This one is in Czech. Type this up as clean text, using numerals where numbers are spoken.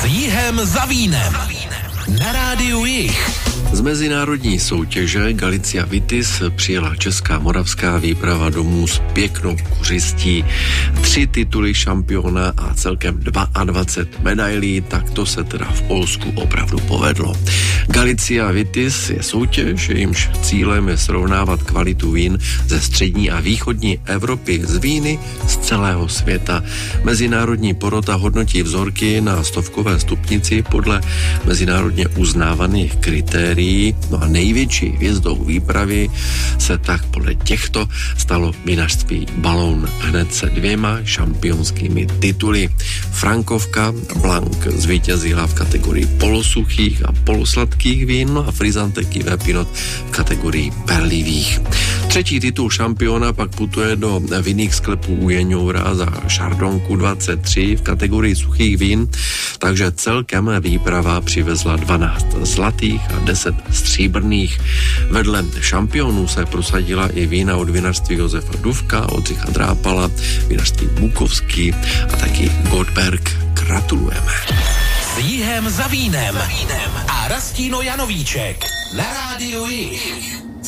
Jihem za vínem. Na rádiu Jih. Z mezinárodní soutěže Galicia Vitis přijela česká moravská výprava domů s pěknou kuřistí. 3 tituly šampiona a celkem 22 medailí, tak to se teda v Polsku opravdu povedlo. Galicia Vitis je soutěž, jejímž cílem je srovnávat kvalitu vín ze střední a východní Evropy s víny z celého světa. Mezinárodní porota hodnotí vzorky na stovkové stupnici podle mezinárodně uznávaných kritérií. No a největší hvězdou výpravy se tak podle těchto stalo vinařství Balloun hned se 2 šampionskými tituly. Frankovka Blanc zvítězila v kategorii polosuchých a polosladkých vín, no a Frisante Cuvée Pinot v kategorii perlivých. 3. titul šampiona pak putuje do vinných sklepů u Jeňoura za Chardonku 23 v kategorii suchých vín, takže celkem výprava přivezla 12 zlatých a 10 stříbrných. Vedle šampionů se prosadila i vína od vinařství Josefa Dufka, Oldřicha Drápala, vinařství Bukovský a taky Gottberg. Gratulujeme. S Jihem za vínem. A Rastino Janovíček. Na rádiu Jih.